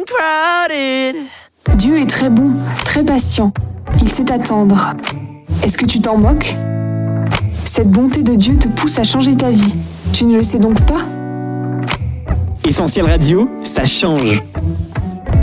getting crowded. Dieu est très bon, très patient. Il sait attendre. Est-ce que tu t'en moques ? Cette bonté de Dieu te pousse à changer ta vie. Tu ne le sais donc pas ? Essentiel Radio, ça change.